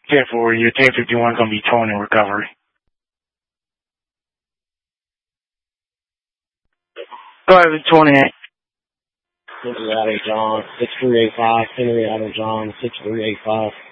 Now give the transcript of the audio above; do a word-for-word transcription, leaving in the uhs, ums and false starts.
Therefore, your ten fifty-one is going to be towing and recovery. Go ahead with twenty-eight. Henry Adam John, six three eight five. Henry Adam John, six three eight five.